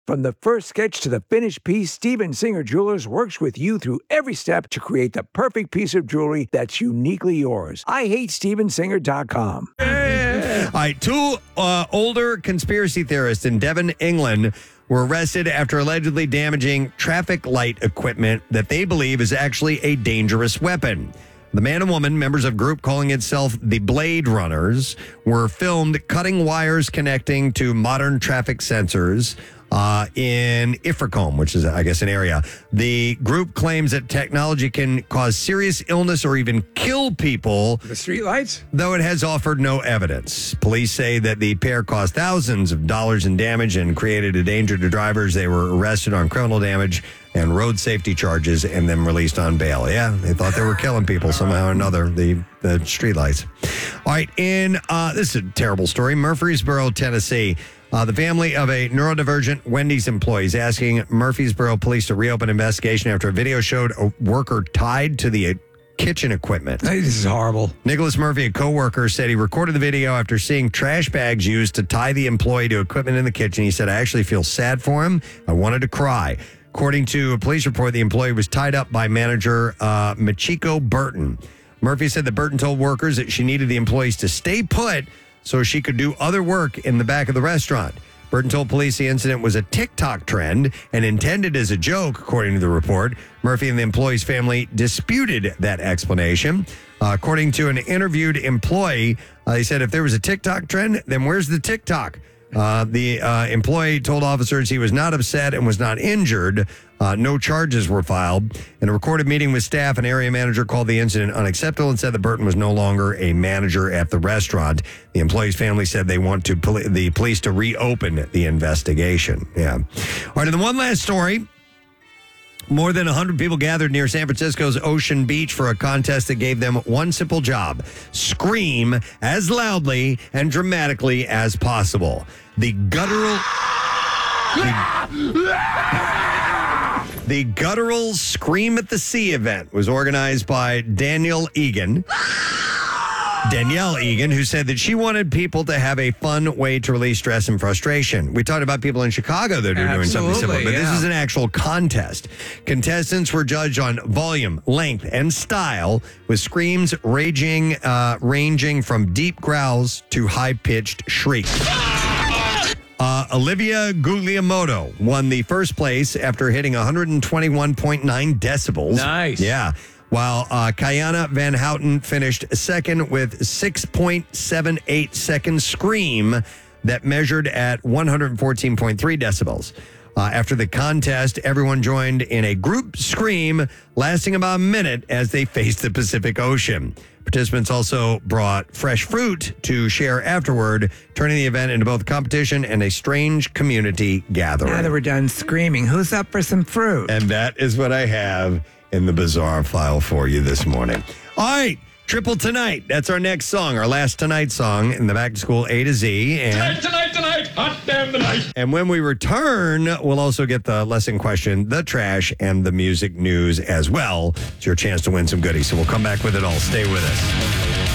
From the first sketch to the finished piece, Steven Singer Jewelers works with you through every step to create the perfect piece of jewelry that's uniquely yours. IHateStevenSinger.com. All right, two older conspiracy theorists in Devon, England, were arrested after allegedly damaging traffic light equipment that they believe is actually a dangerous weapon. The man and woman, members of a group calling itself the Blade Runners, were filmed cutting wires connecting to modern traffic sensors in Ilfracombe, which is, I guess, an area. The group claims that technology can cause serious illness or even kill people. The streetlights? Though it has offered no evidence. Police say that the pair caused thousands of dollars in damage and created a danger to drivers. They were arrested on criminal damage and road safety charges and then released on bail. Yeah, they thought they were killing people somehow or another, the streetlights. All right, this is a terrible story. Murfreesboro, Tennessee. The family of a neurodivergent Wendy's employee is asking Murfreesboro police to reopen investigation after a video showed a worker tied to the kitchen equipment. Hey, this is horrible. Nicholas Murphy, a co-worker, said he recorded the video after seeing trash bags used to tie the employee to equipment in the kitchen. He said, "I actually feel sad for him. I wanted to cry." According to a police report, the employee was tied up by manager Machiko Burton. Murphy said that Burton told workers that she needed the employees to stay put so she could do other work in the back of the restaurant. Burton told police the incident was a TikTok trend and intended as a joke, according to the report. Murphy and the employee's family disputed that explanation. According to an interviewed employee, he said, if there was a TikTok trend, then where's the TikTok? The employee told officers he was not upset and was not injured. No charges were filed. In a recorded meeting with staff, an area manager called the incident unacceptable and said that Burton was no longer a manager at the restaurant. The employee's family said they want the police to reopen the investigation. Yeah. All right, and the one last story. More than 100 people gathered near San Francisco's Ocean Beach for a contest that gave them one simple job: scream as loudly and dramatically as possible. The guttural Scream at the Sea event was organized by Danielle Egan, who said that she wanted people to have a fun way to release stress and frustration. We talked about people in Chicago that are doing something similar, but this is an actual contest. Contestants were judged on volume, length, and style, with screams ranging from deep growls to high-pitched shrieks. Olivia Guglielmoto won the first place after hitting 121.9 decibels. Nice. Yeah. While Kayana Van Houten finished second with 6.78 second scream that measured at 114.3 decibels. After the contest, everyone joined in a group scream lasting about a minute as they faced the Pacific Ocean. Participants also brought fresh fruit to share afterward, turning the event into both a competition and a strange community gathering. Now that we're done screaming, who's up for some fruit? And that is what I have in the bizarre file for you this morning. All right, Triple Tonight. That's our next song, our last Tonight song in the Back to School A to Z. And tonight, hot damn the night. And when we return, we'll also get the lesson question, the trash, and the music news as well. It's your chance to win some goodies. So we'll come back with it all. Stay with us.